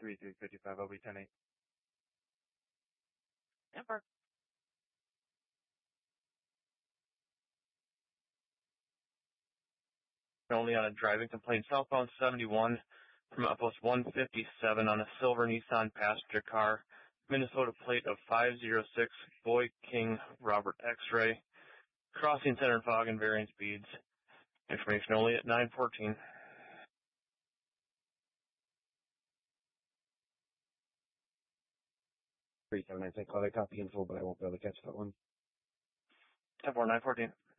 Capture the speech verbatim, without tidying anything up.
three three fifty-five, I'll be ten eight. Emperor. Only on a driving complaint, southbound seventy-one from outpost one fifty-seven on a silver Nissan passenger car, Minnesota plate of five zero six, Boy King Robert X-ray, crossing center fog and varying speeds. Information only at nine fourteen. three seven nine six, I'll copy info, but I won't be able to catch that one. ten four, nine fourteen.